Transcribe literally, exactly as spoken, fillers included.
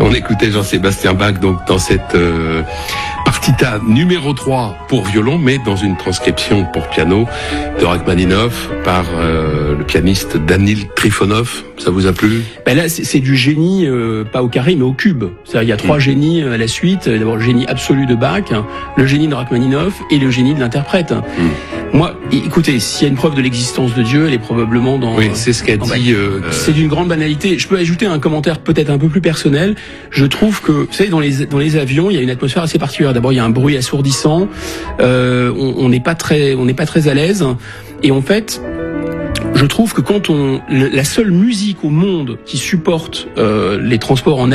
On écoutait Jean-Sébastien Bach donc dans cette euh, partita numéro trois pour violon, mais dans une transcription pour piano de Rachmaninoff par euh, le pianiste Danil Trifonov. Ça vous a plu? Ben là, c'est, c'est du génie, euh, pas au carré, mais au cube. C'est-à-dire, il y a trois mmh. génies à la suite. D'abord, le génie absolu de Bach, le génie de Rachmaninoff et le génie de l'interprète. Mmh. Moi, écoutez, s'il y a une preuve de l'existence de Dieu, elle est probablement dans... Oui, c'est ce qu'a dit... Euh, c'est d'une grande banalité. Je peux ajouter un commentaire peut-être un peu plus personnel. Je trouve que, vous savez, dans les, dans les avions, il y a une atmosphère assez particulière. D'abord, il y a un bruit assourdissant. Euh, on n'est pas très, on n'est pas très à l'aise. Et en fait... Je trouve que quand on, la seule musique au monde qui supporte euh, les transports en